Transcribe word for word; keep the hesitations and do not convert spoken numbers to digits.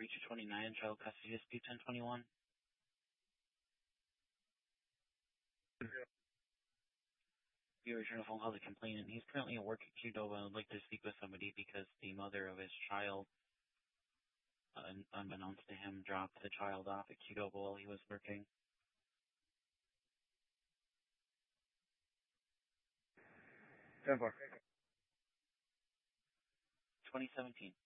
breach of twenty-nine and child custody dispute ten twenty-one. Yeah. You return a phone call to the complainant. He's currently at work at Qdoba and would like to speak with somebody because the mother of his child, uh, unbeknownst to him, dropped the child off at Qdoba while he was working. ten four. twenty seventeen.